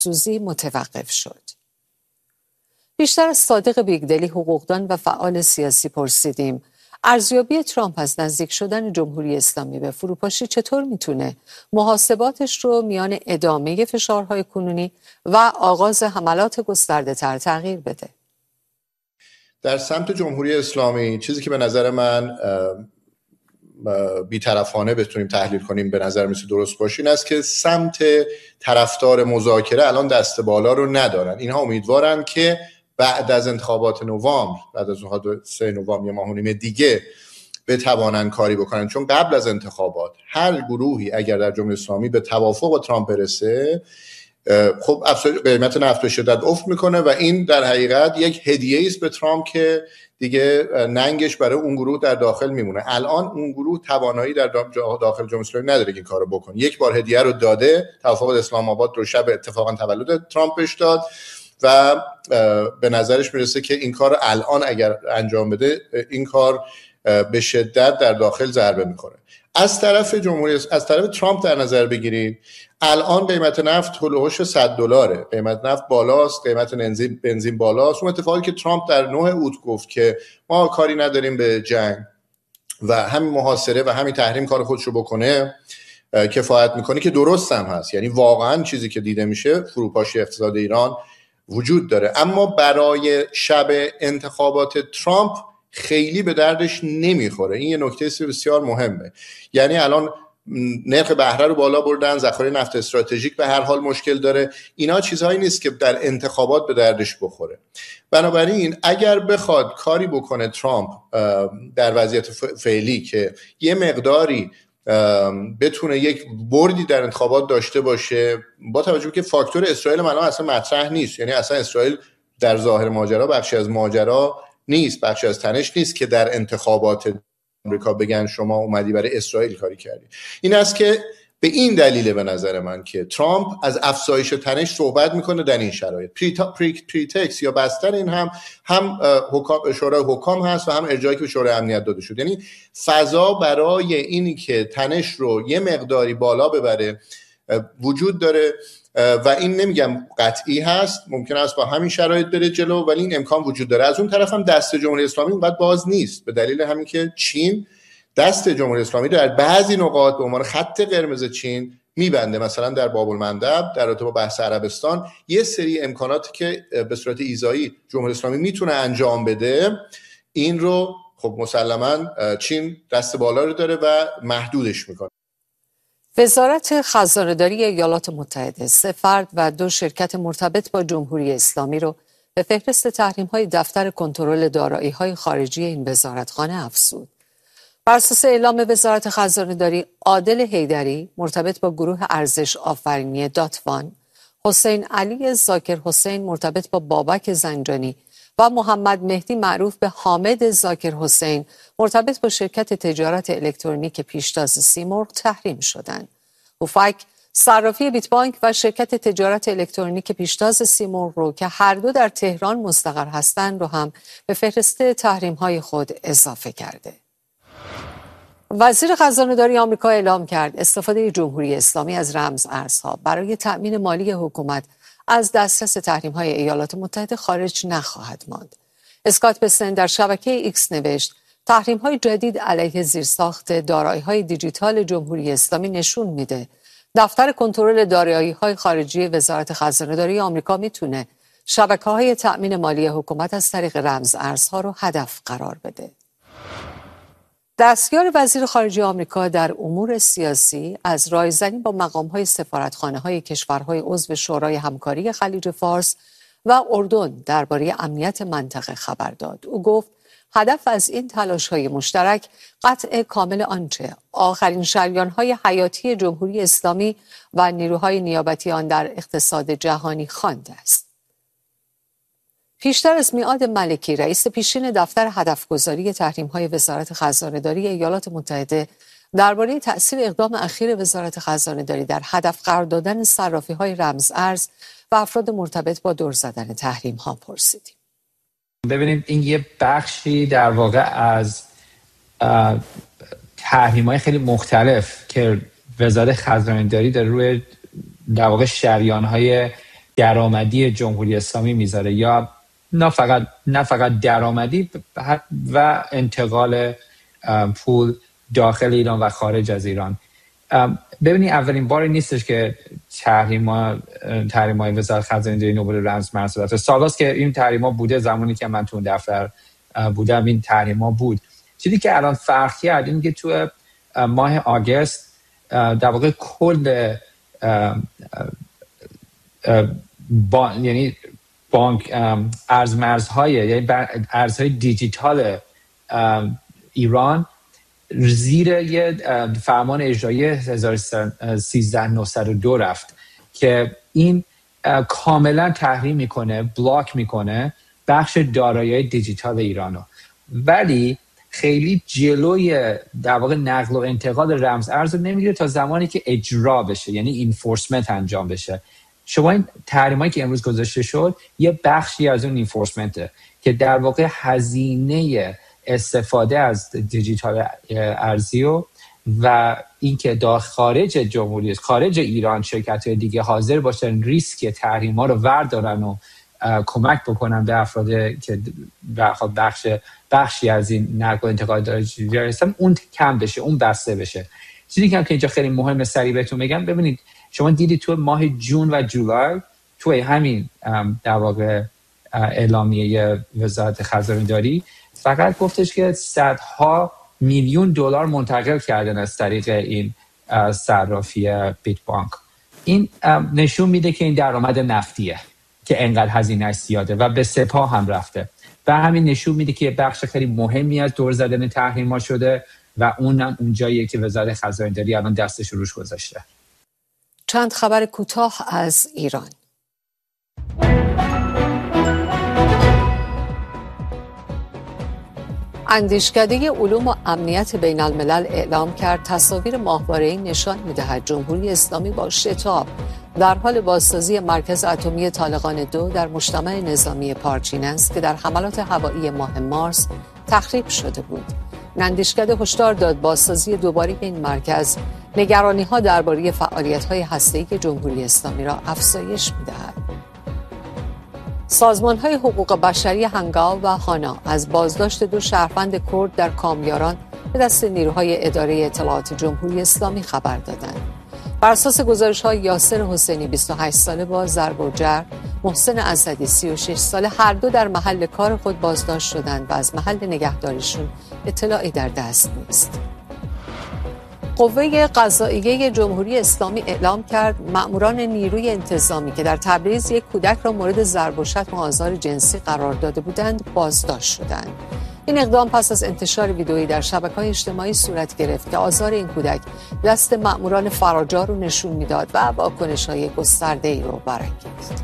سوزی متوقف شد. بیشتر از صادق بیگدلی، حقوقدان و فعال سیاسی پرسیدیم ارزیابی ترامپ از نزدیک شدن جمهوری اسلامی به فروپاشی چطور میتونه محاسباتش رو میان ادامه فشارهای کنونی و آغاز حملات گسترده تر تغییر بده. در سمت جمهوری اسلامی چیزی که به نظر من بی‌طرفانه بتونیم تحلیل کنیم به نظر میسه درست باشه این است که سمت طرفدار مذاکره الان دست بالا رو ندارن. اینها امیدوارن که بعد از انتخابات نوامبر، بعد از 3 نوامبر یا ماه و نیم دیگه بتوانن کاری بکنن، چون قبل از انتخابات هر گروهی اگر در جمهوری اسلامی به توافق با ترامپ برسه خب قیمت نفت به شدت افت میکنه و این در حقیقت یک هدیه است به ترامپ که دیگه ننگش برای اون گروه در داخل میمونه. الان اون گروه توانایی در داخل جمهوری اسلامی نداره که این کارو بکنه. یک بار هدیه رو داده، توافق اسلام آباد رو شب اتفاقا تولد ترامپ بهش داد و به نظرش میرسه که این کار الان اگر انجام بده این کار به شدت در داخل ضربه میخوره. از طرف ترامپ در نظر بگیرید الان قیمت نفت هلوهوش $100، قیمت نفت بالاست، قیمت بنزین بالاست. اون اتفاقی که ترامپ در 9 اوت گفت که ما کاری نداریم به جنگ و همین محاصره و همین تحریم کار خودش رو بکنه کفایت میکنه، که درست هم هست. یعنی واقعا چیزی که دیده میشه فروپاشی اقتصاد ایران وجود داره، اما برای شب انتخابات ترامپ خیلی به دردش نمیخوره. این یه نکته بسیار مهمه. یعنی الان نرخ بهره رو بالا بردن، ذخایر نفت استراتژیک به هر حال مشکل داره. اینا چیزهایی نیست که در انتخابات به دردش بخوره. بنابراین اگر بخواد کاری بکنه ترامپ در وضعیت فعلی که یه مقداری بتونه یک بردی در انتخابات داشته باشه، با توجه که فاکتور اسرائیل الان اصلا مطرح نیست، یعنی اصلا اسرائیل در ظاهر ماجرا بخشی از ماجرا نیست، بخشی از تنش نیست که در انتخابات آمریکا بگن شما اومدی برای اسرائیل کاری کردی. این است که به این دلیل به نظر من که ترامپ از افزایش تنش صحبت میکنه در این شرایط. پریتکس یا بستر این هم شورای حکام هست و هم ارجاعی که به شورای امنیت داده شد. یعنی فضا برای اینی که تنش رو یه مقداری بالا ببره وجود داره و این نمیگم قطعی هست، ممکن است با همین شرایط بره جلو، ولی این امکان وجود داره. از اون طرف هم دست جمهوری اسلامی اونقدر باز نیست، به دلیل همین که چین دست جمهوری اسلامی در بعضی نقاط به عنوان خط قرمز چین میبنده. مثلا در باب المندب، در رابطه با بحث عربستان، یه سری امکاناتی که به صورت ایذایی جمهوری اسلامی میتونه انجام بده، این رو خب مسلماً چین دست بالا رو داره و محدودش میکنه. وزارت خزانه‌داری ایالات متحده 3 فرد و 2 شرکت مرتبط با جمهوری اسلامی رو به فهرست تحریم‌های دفتر کنترل دارایی‌های خارجی این وزارتخانه افزود. بر اساس اعلام وزارت خزانه‌داری، عادل حیدری مرتبط با گروه ارزش آفرینی داتوان، حسین علی زاکر حسین مرتبط با بابک زنجانی و محمد مهدی معروف به حامد زاکر حسین مرتبط با شرکت تجارت الکترونیک پیشتاز سیمرغ تحریم شدند. هوفک، صرافی بیت بانک و شرکت تجارت الکترونیک پیشتاز سیمرغ رو که هر دو در تهران مستقر هستند رو هم به فهرست تحریم‌های خود اضافه کرده. وزیر خزانه‌داری آمریکا اعلام کرد استفاده جمهوری اسلامی از رمز ارزها برای تأمین مالی حکومت از دسترس تحریم‌های ایالات متحده خارج نخواهد ماند. اسکات بسن در شبکه ایکس نوشت تحریم‌های جدید علیه زیرساخت دارایی‌های دیجیتال جمهوری اسلامی نشون میده دفتر کنترل دارایی‌های خارجی وزارت خزانه‌داری آمریکا میتونه شبکه‌های تأمین مالی حکومت از طریق رمز ارزها رو هدف قرار بده. دستیار وزیر خارجه آمریکا در امور سیاسی از رایزنی با مقام‌های سفارتخانه‌های کشورهای عضو شورای همکاری خلیج فارس و اردن درباره امنیت منطقه خبر داد. او گفت هدف از این تلاش‌های مشترک قطع کامل آنچه آخرین شریان‌های حیاتی جمهوری اسلامی و نیروهای نیابتی آن در اقتصاد جهانی خوانده است. پیشتر از میعاد ملکی، رئیس پیشین دفتر هدفگذاری تحریم‌های وزارت خزانه‌داری ایالات متحده درباره تأثیر اقدام اخیر وزارت خزانه‌داری در هدف قرار دادن صرافی‌های رمز ارز و افراد مرتبط با دور زدن تحریم‌ها پرسیدیم. ببینید این یه بخشی در واقع از تحریم‌های خیلی مختلف که وزارت خزانه‌داری در روی در واقع شریان‌های درآمدی جمهوری اسلامی میذاره یا نه فقط درآمدی و انتقال پول داخل ایران و خارج از ایران. ببینید اولین بار نیستش که تحریم‌های وزارت خزانه‌داری نوبل رمز مرز سالاست که این تحریم‌ها بوده. زمانی که من تو دفتر بودم این تحریم‌ها بود. چیزی که الان فرق کرد اینه که تو ماه آگوست در واقع کل یعنی بانک ارزمرزهای یعنی ارزهای دیجیتال ایران زیر یه فرمان اجرایی 13902 رفت که این کاملا تحریم میکنه، بلاک میکنه بخش دارایی دیجیتال ایرانو، ولی خیلی جلوی در واقع نقل و انتقال رمز ارز رو نمیگیره تا زمانی که اجرا بشه، یعنی انفورسمنت انجام بشه. شما این تحریمایی که امروز گذاشته شد یه بخشی از اون انفورسمنته که در واقع هزینه استفاده از دیجیتال ارزی و اینکه خارج جمهوری خارج ایران شرکت‌های دیگه حاضر باشن ریسک تحریم‌ها رو وردارن و کمک بکنن به افرادی که بخشی از این نقل و انتقال دارایی هستن، اون کم بشه، اون بسته بشه. چیزی که اینجا خیلی مهمه سریع بهتون بگم، ببینید شما دیدید تو ماه جون و جولای توی همین در واقع اعلامیه وزارت خزانه‌داری فقط گفتش که صدها میلیون دلار منتقل کردن از طریق این صرافی بیت بانک. این نشون میده که این درآمد نفتیه که انقدر هزینه‌اش زیاده و به سپاه هم رفته و همین نشون میده که بخش خیلی مهمی از دور زدن تحریم‌ها شده و اونم اون جاییه که وزارت خزانه‌داری الان دستش روش گذاشته. چند خبر کوتاه از ایران. اندیشکده علوم و امنیت بین الملل اعلام کرد تصاویر ماهواره‌ای نشان می‌دهد جمهوری اسلامی با شتاب در حال بازسازی مرکز اتمی طالقان 2 در مجتمع نظامی پارچین است که در حملات هوایی ماه مارس تخریب شده بود. اندیشکده هشدار داد بازسازی دوباره این مرکز نگرانی‌ها درباره فعالیت‌های هسته‌ای جمهوری اسلامی را افزایش می‌دهد. سازمان‌های حقوق بشری هنگاو و هانا از بازداشت 2 شهروند کرد در کامیاران به دست نیروهای اداره اطلاعات جمهوری اسلامی خبر دادند. بر اساس گزارش‌های یاسر حسینی 28 ساله با ضرب و جرح، محسن اسدی 36 ساله هر دو در محل کار خود بازداشت شدند و از محل نگهداریشون اطلاعی در دست نیست. قوه قضائیه جمهوری اسلامی اعلام کرد مأموران نیروی انتظامی که در تبریز یک کودک را مورد ضرب و شتم و آزار جنسی قرار داده بودند بازداشت شدند. این اقدام پس از انتشار ویدئویی در شبکه‌های اجتماعی صورت گرفت که آزار این کودک دست مأموران فراجار رو نشون میداد و واکنش‌های گسترده‌ای رو برانگیخت.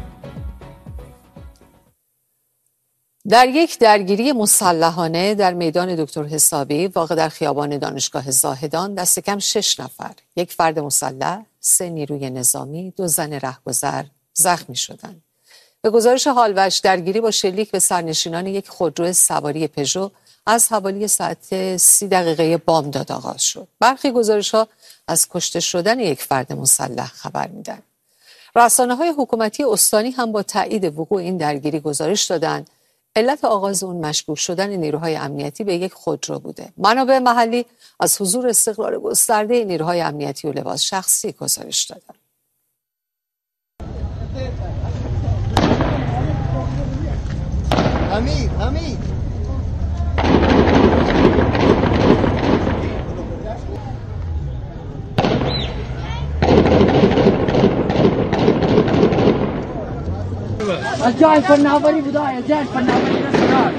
در یک درگیری مسلحانه در میدان دکتر حسابی واقع در خیابان دانشگاه زاهدان دست کم 6 نفر، یک فرد مسلح، 3 نیروی نظامی، 2 زن رهگذر زخمی شدند. به گزارش هالوش درگیری با شلیک به سرنشینان یک خودرو سواری پژو از حوالی ساعت 30 بامداد آغاز شد. برخی گزارش‌ها از کشته شدن یک فرد مسلح خبر می‌دهند. رسانه‌های حکومتی استانی هم با تایید وقوع این درگیری گزارش دادند علت آغاز اون مشکوک شدن نیروهای امنیتی به یک خودرو بوده. منابع محلی از حضور استقرار گسترده نیروهای امنیتی و لباس شخصی گزارش دادند. حمید از جای فناوری بودا از جای فناوری رسیدار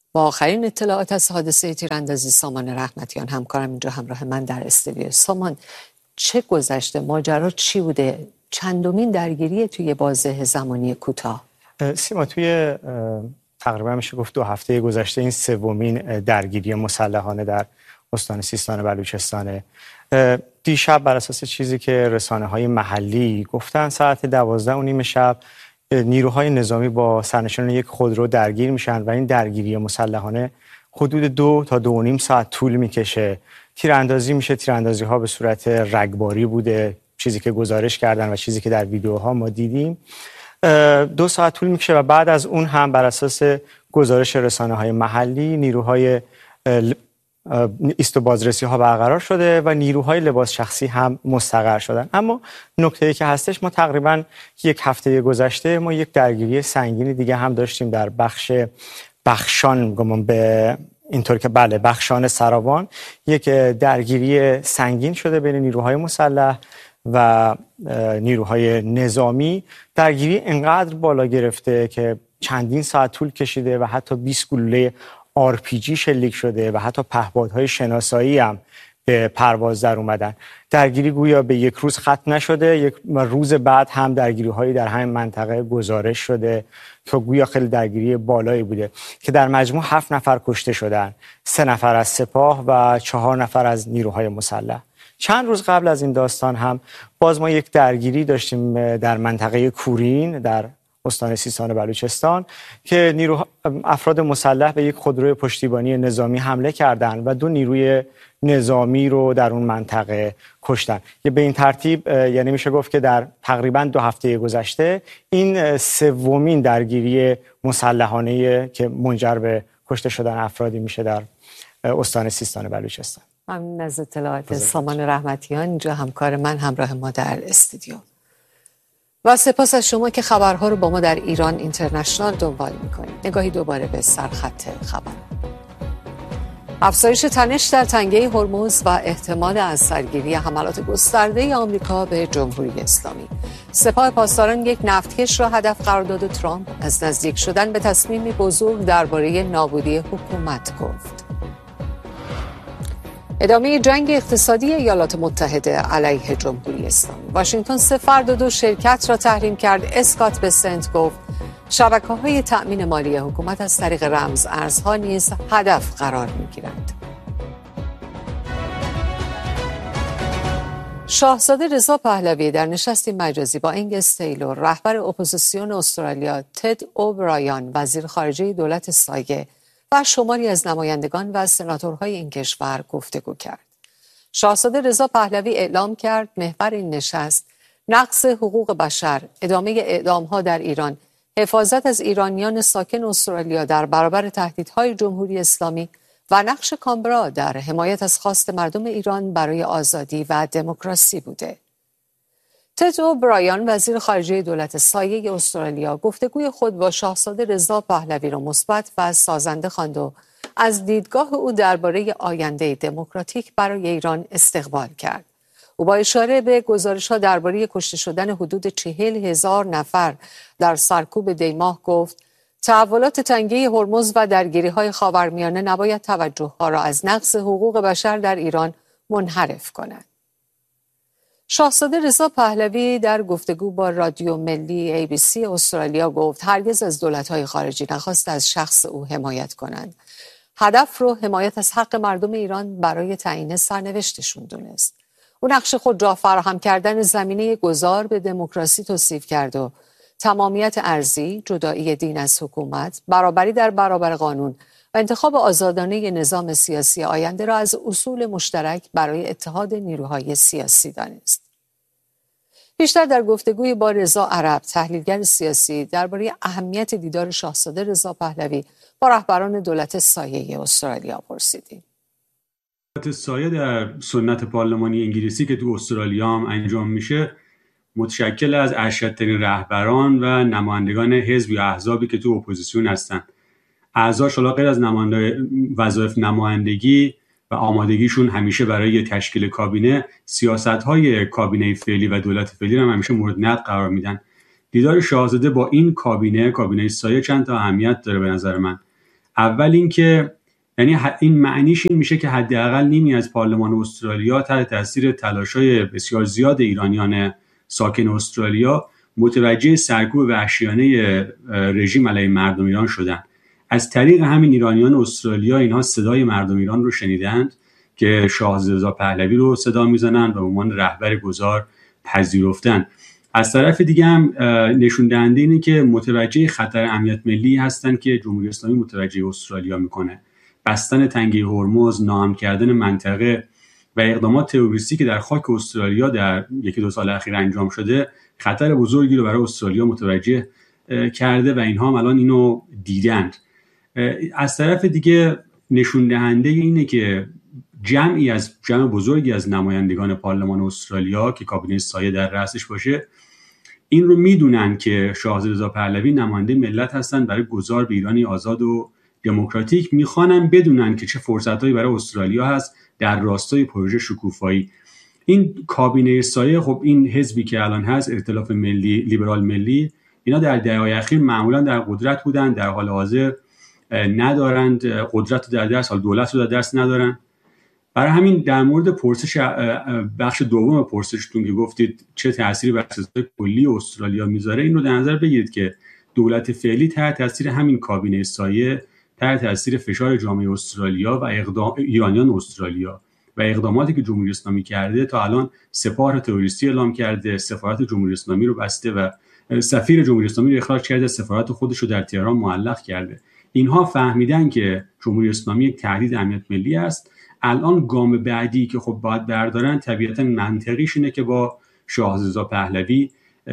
با آخرین اطلاعات از حادثه تیراندازی سامان رحمتیان همکارم اینجا همراه من در استودیو. سامان، چه گذشته؟ ماجرا چی بوده؟ چندمین درگیری توی بازه زمانی کوتاه؟ سیما، توی تقریبا میشه گفت 2 هفته گذشته این سومین درگیری مسلحانه در استان سیستان و بلوچستانه. دیشب بر اساس چیزی که رسانه‌های محلی گفتن ساعت 12:30 شب نیروهای نظامی با سرنشینان یک خودرو درگیر میشن و این درگیری مسلحانه حدود 2 تا 2.5 ساعت طول میکشه. تیراندازی میشه، تیراندازی‌ها به صورت رگباری بوده، چیزی که گزارش کردن و چیزی که در ویدیوها ما دیدیم. 2 ساعت طول میکشه و بعد از اون هم بر اساس گزارش رسانه‌های محلی نیروهای ایست و بازرسی ها برقرار شده و نیروهای لباس شخصی هم مستقر شدن. اما نکته‌ای که هستش، ما تقریبا 1 هفته گذشته ما یک درگیری سنگینی دیگه هم داشتیم در بخش بخشان، به اینطور که بله بخشان سراوان، یک درگیری سنگین شده بین نیروهای مسلح و نیروهای نظامی. درگیری انقدر بالا گرفته که چندین ساعت طول کشیده و حتی 20 گلوله RPG شلیک شده و حتی پهپادهای شناسایی هم به پرواز در اومدن. درگیری گویا به 1 روز ختم نشده، 1 روز بعد هم درگیری هایی در همین منطقه گزارش شده که گویا خیلی درگیری بالایی بوده که در مجموع 7 نفر کشته شدن، 3 نفر از سپاه و 4 نفر از نیروهای مسلح. چند روز قبل از این داستان هم باز ما یک درگیری داشتیم در منطقه کورین در استان سیستان و بلوچستان که افراد مسلح به یک خودروی پشتیبانی نظامی حمله کردند و 2 نیروی نظامی رو در اون منطقه کشتن. به این ترتیب یعنی میشه گفت که در تقریبا 2 هفته گذشته این سومین درگیری مسلحانه که منجر به کشته شدن افرادی میشه در استان سیستان و بلوچستان. ممنون از اطلاعات سامان رحمتیان، اینجا همکار من همراه ما در استودیو. و سپاس از شما که خبرها رو با ما در ایران اینترنشنال دنبال میکنید. نگاهی دوباره به سرخط خبر. افزایش تنش در تنگه هرمز و احتمال از سرگیری حملات گسترده آمریکا به جمهوری اسلامی. سپاه پاسداران یک نفتکش را هدف قرار داد و ترامپ از نزدیک شدن به تصمیمی بزرگ درباره نابودی حکومت گفت. ادامه جنگ اقتصادی ایالات متحده علیه جمهوری اسلامی. واشنگتن 3 فرد و 2 شرکت را تحریم کرد. اسکات بسنت گفت شبکه‌های تأمین مالی حکومت از طریق رمز ارزها نیز هدف قرار می‌گیرند. شاهزاده رضا پهلوی در نشستی مجازی با انگس تیلور، رهبر اپوزیسیون استرالیا، تد اوبرایان، وزیر خارجه دولت سایه و شماری از نمایندگان و سناتورهای این کشور گفتگو کرد. شاهزاده رضا پهلوی اعلام کرد محور این نشست نقض حقوق بشر، ادامه اعدام‌ها در ایران، حفاظت از ایرانیان ساکن استرالیا در برابر تهدیدهای جمهوری اسلامی و نقش کانبرا در حمایت از خواست مردم ایران برای آزادی و دموکراسی بوده. تد اوبرایان، وزیر خارجه دولت سایه استرالیا، گفتگوی خود با شاهزاده رضا پهلوی را مثبت و سازنده خواند و از دیدگاه او درباره آینده دموکراتیک برای ایران استقبال کرد. او با اشاره به گزارش‌ها درباره کشته شدن حدود 40,000 نفر در سرکوب دیماه گفت تحولات تنگه هرمز و درگیری‌های خاورمیانه نباید توجه‌ها را از نقض حقوق بشر در ایران منحرف کند. شاهزاده رضا پهلوی در گفتگو با رادیو ملی ABC استرالیا گفت هرگز از دولت‌های خارجی نخواست از شخص او حمایت کنند. هدف رو حمایت از حق مردم ایران برای تعیین سرنوشتشون دونست. او نقش خود را فراهم کردن زمینه گذار به دموکراسی توصیف کرد و تمامیت ارضی، جدایی دین از حکومت، برابری در برابر قانون و انتخاب آزادانه نظام سیاسی آینده را از اصول مشترک برای اتحاد نیروهای سیاسی دانست. بیشتر در گفتگوی با رضا عرب، تحلیلگر سیاسی، درباره اهمیت دیدار شاهزاده رضا پهلوی با رهبران دولت سایه استرالیا پرسیدیم. دولت سایه در سنت پارلمانی انگلیسی که تو استرالیا هم انجام میشه متشکل از ارشدترین رهبران و نمایندگان حزب یا احزابی که تو اپوزیسیون هستن. اعضاش حالا غیر از وظایف نمایندگی و آمادگیشون همیشه برای تشکیل کابینه، سیاست‌های کابینه فعلی و دولت فعلی هم همیشه مورد نقد قرار میدن. دیدار شاهزاده با این کابینه سایه چند تا اهمیت داره به نظر من. اول اینکه یعنی این معنیش این میشه که حداقل نیمی از پارلمان استرالیا تحت تاثیر تلاش‌های بسیار زیاد ایرانیان ساکن استرالیا متوجه سرکوب وحشیانه رژیم علیه مردم ایران شدند. از طریق همین ایرانیان استرالیا اینها صدای مردم ایران رو شنیدند که شاهزاده رضا پهلوی رو صدا میزنند و به عنوان رهبر گذار پذیرفتند. از طرف دیگه هم نشون دهنده اینه که متوجه خطر امنیت ملی هستند که جمهوری اسلامی متوجه استرالیا میکنه. بستن تنگه هرمز، ناامن کردن منطقه و اقدامات تروریستی که در خاک استرالیا در 1-2 سال اخیر انجام شده خطر بزرگی رو برای استرالیا متوجه کرده و اینها هم الان اینو دیدند. از طرف دیگه نشون دهنده اینه که جمع بزرگی از نمایندگان پارلمان استرالیا که کابینه سایه در رأسش باشه این رو میدونن که شاهزاده رضا پهلوی نماینده ملت هستن برای گذار به ایرانی آزاد و دموکراتیک. میخوانن بدونن که چه فرصتایی برای استرالیا هست در راستای پروژه شکوفایی. این کابینه سایه، خب این حزبی که الان هست ائتلاف ملی لیبرال ملی، اینا در دهه‌های اخیر معمولا در قدرت بودن، در حال حاضر ندارند قدرت رو در دست، حال دولت رو در دست ندارن. برای همین در مورد پرسش بخش دوم پرسشتون که گفتید چه تأثیری بر سیاست کلی استرالیا میذاره، این رو در نظر بگیرید که دولت فعلی تحت تاثیر همین کابینه سایه، تحت تاثیر فشار جامعه استرالیا و ایرانیان استرالیا و اقداماتی که جمهوری اسلامی کرده تا الان سپاه تروریستی اعلام کرده، سفارت جمهوری اسلامی رو بسته و سفیر جمهوری اسلامی رو اخراج کرده، سفارت خودش رو در تهران معلق کرده. اینها فهمیدن که جمهوری اسلامی یک تهدید امنیت ملی است. الان گام بعدی که خب باید بردارن طبیعتا منطقیش اینه که با شاهزاده رضا پهلوی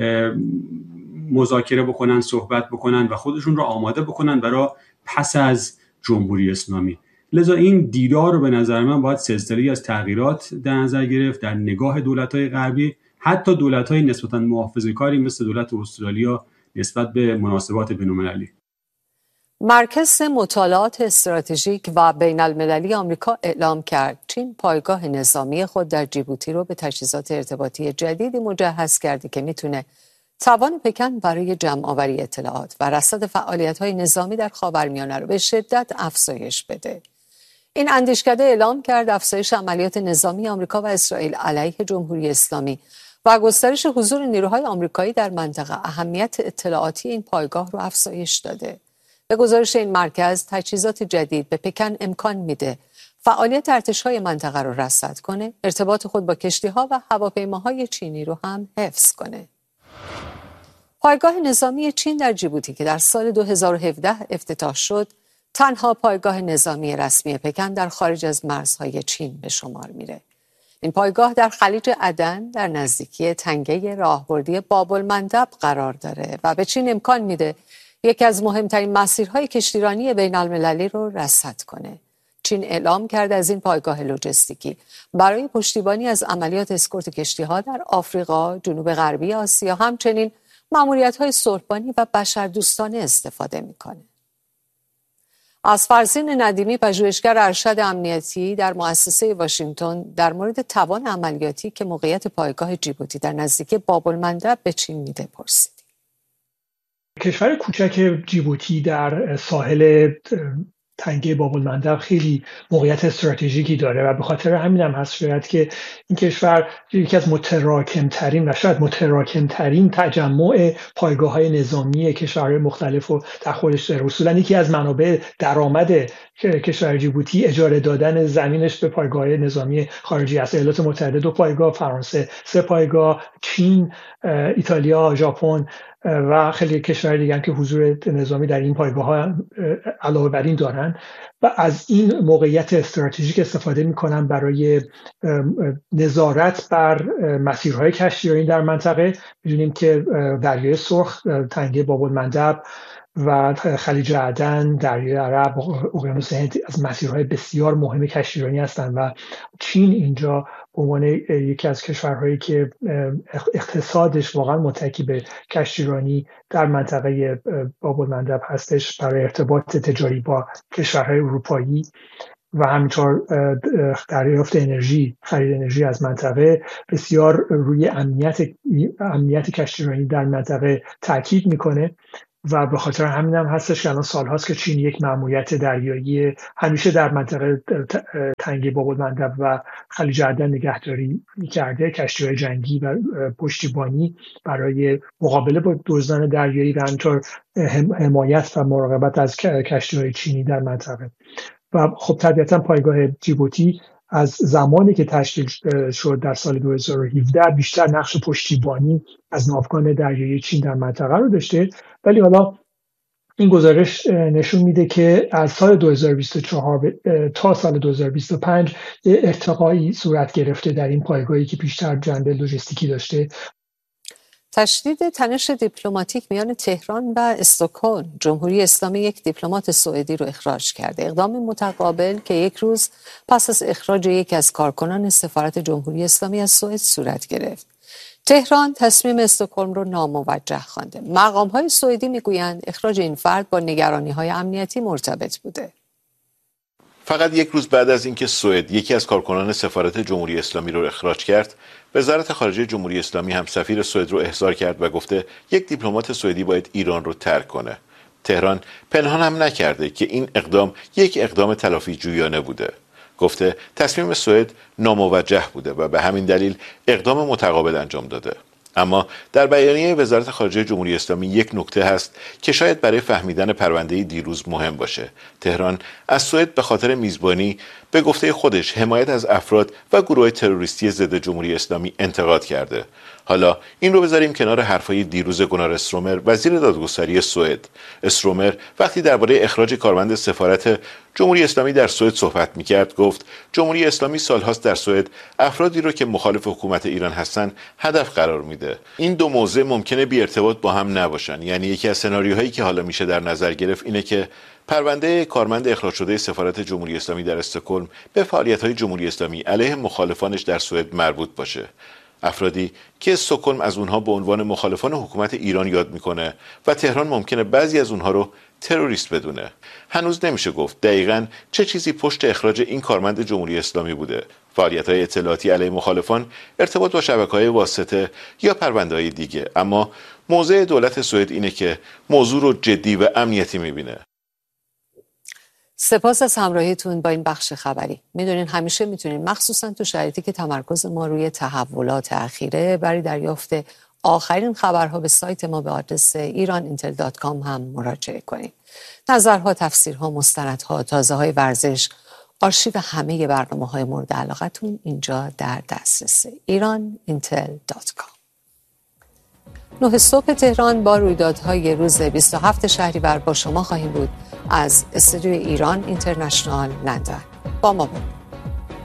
مذاکره بکنن، صحبت بکنن و خودشون رو آماده بکنن برای پس از جمهوری اسلامی. لذا این دیدار رو به نظر من باید سلسله‌ای از تغییرات در نظر گرفت در نگاه دولت‌های غربی، حتی دولت‌های نسبتاً محافظه‌کاری مثل دولت استرالیا نسبت به مناسبات بین‌المللی. مرکز مطالعات استراتژیک و بین المللی آمریکا اعلام کرد چین پایگاه نظامی خود در جیبوتی رو به تجهیزات ارتباطی جدیدی مجهز کرده که میتونه توان پکن برای جمع‌آوری اطلاعات و رصد فعالیت‌های نظامی در خاورمیانه رو به شدت افزایش بده. این اندیشکده اعلام کرد افزایش عملیات نظامی آمریکا و اسرائیل علیه جمهوری اسلامی و گسترش حضور نیروهای آمریکایی در منطقه اهمیت اطلاعاتی این پایگاه رو افزایش داده. به گزارش این مرکز، تجهیزات جدید به پکن امکان میده فعالیت ارتش‌های منطقه رو رصد کنه، ارتباط خود با کشتی‌ها و هواپیماهای چینی رو هم حفظ کنه. پایگاه نظامی چین در جیبوتی که در سال 2017 افتتاح شد، تنها پایگاه نظامی رسمی پکن در خارج از مرزهای چین به شمار میره. این پایگاه در خلیج عدن در نزدیکی تنگه راهبردی باب المندب قرار داره و به چین امکان میده یکی از مهمترین مسیرهای کشتیرانی بین المللی رو رصد کنه. چین اعلام کرده از این پایگاه لوجستیکی برای پشتیبانی از عملیات اسکورت کشتی‌ها در آفریقا، جنوب غربی آسیا، همچنین ماموریت‌های صلح‌بانی و بشردوستانه استفاده میکنه. از فرزین ندیمی، پژوهشگر ارشد امنیتی در مؤسسه واشنگتن، در مورد توان عملیاتی که موقعیت پایگاه جیبوتی در نزدیکی باب المندب به چین میده پرسیدیم. کشور کوچک جیبوتی در ساحل تنگه باب المندب خیلی موقعیت استراتژیکی داره و به خاطر همین هم هست شاید که این کشور یکی از متراکمترین و شاید متراکمترین تجمع پایگاه‌های نظامی کشورهای مختلف رو در خودش داره. اصولاً یکی از منابع درآمد کشور جیبوتی اجاره دادن زمینش به پایگاه‌های نظامی خارجی است. ایالات متحده 2 پایگاه، فرانسه 3 پایگاه، چین، ایتالیا، ژاپن و خیلی کشور دیگه هم که حضور نظامی در این پایگاه‌ها علاوه بر این دارن و از این موقعیت استراتژیک استفاده می‌کنن برای نظارت بر مسیرهای کشتیرانی در منطقه. می‌دونیم که دریای سرخ، تنگه باب المندب و خلیج عدن، دریای عرب، اقیانوس هند از مسیرهای بسیار مهم کشتیرانی هستند و چین اینجا به عنوان یکی از کشورهایی که اقتصادش واقعا متکی به کشتیرانی در منطقه باب المندب هستش برای ارتباط تجاری با کشورهای اروپایی و همینطور دریافت انرژی، خرید انرژی از منطقه بسیار روی امنیت کشتیرانی در منطقه تاکید میکنه و به خاطر همین هم هستش که الان سالهاست که چین یک ماموریت دریایی همیشه در منطقه تنگه باب‌المندب و خلیج عدن نگهداری کرده، کشتی‌های جنگی و پشتیبانی برای مقابله با دزدان دریایی و همینطور حمایت و مراقبت از کشتی‌های چینی در منطقه. و خب طبیعتا پایگاه جیبوتی از زمانی که تشکیل شد در سال 2017 بیشتر نقش پشتیبانی از ناوگان دریایی چین در منطقه رو داشته، ولی حالا این گزارش نشون میده که از سال 2024 تا سال 2025 ارتقایی صورت گرفته در این پایگاهی که بیشتر جنبه لوجستیکی داشته. تشدید تنش دیپلماتیک میان تهران و استکهلم. جمهوری اسلامی یک دیپلمات سوئدی رو اخراج کرده. اقدام متقابل که یک روز پس از اخراج یکی از کارکنان سفارت جمهوری اسلامی از سوئد صورت گرفت. تهران تصمیم استکهلم رو ناموجه خوانده. مقام‌های سوئدی میگویند اخراج این فرد با نگرانی‌های امنیتی مرتبط بوده. فقط یک روز بعد از اینکه سوئد یکی از کارکنان سفارت جمهوری اسلامی رو اخراج کرد، وزارت خارجه جمهوری اسلامی هم سفیر سوئد رو احضار کرد و گفته یک دیپلمات سوئدی باید ایران رو ترک کنه. تهران پنهان هم نکرده که این اقدام یک اقدام تلافی جویانه بوده. گفته تصمیم سوئد ناموجه بوده و به همین دلیل اقدام متقابل انجام داده. اما در بیانیه وزارت خارجه جمهوری اسلامی یک نکته هست که شاید برای فهمیدن پرونده دیروز مهم باشه. تهران از سوئد به خاطر میزبانی به گفته خودش حمایت از افراد و گروه تروریستی ضد جمهوری اسلامی انتقاد کرده. حالا این رو بذاریم کنار حرفای دیروز گونار استرومر، وزیر دادگستری سوئد. استرومر وقتی درباره اخراج کارمند سفارت جمهوری اسلامی در سوئد صحبت می‌کرد گفت جمهوری اسلامی سالهاست در سوئد افرادی رو که مخالف حکومت ایران هستن هدف قرار میده. این دو موضوع ممکنه بی ارتباط با هم نباشن. یعنی یکی از سناریوهایی که حالا میشه در نظر گرفت اینه که پرونده کارمند اخراج شده سفارت جمهوری اسلامی در استکهلم به فعالیت‌های جمهوری اسلامی علیه مخالفانش در سوئد مربوط باشه. افرادی که استکهلم از اونها به عنوان مخالفان حکومت ایران یاد میکنه و تهران ممکنه بعضی از اونها رو تروریست بدونه. هنوز نمیشه گفت دقیقاً چه چیزی پشت اخراج این کارمند جمهوری اسلامی بوده. فعالیت‌های اطلاعاتی علیه مخالفان، ارتباط با شبکه‌های واسطه یا پرونده‌های دیگه. اما موضع دولت سوئد اینه که موضوع رو جدی و امنیتی میبینه. سپاس از همراهیتون با این بخش خبری. میدونین همیشه میتونین مخصوصا تو شرایطی که تمرکز ما روی تحولات اخیره برای دریافت آخرین خبرها به سایت ما به آدرس iranintel.com هم مراجعه کنید. نظرها، تفسیرها، مستندها، تازه‌های ورزش، آرشیو همه برنامه‌های مورد علاقتون اینجا در دسترسه. iranintel.com. 9 صبح تهران با رویدادهای روز 27 شهریور با شما خواهیم بود از استودیوی ایران اینترنشنال لندن. با ما بود.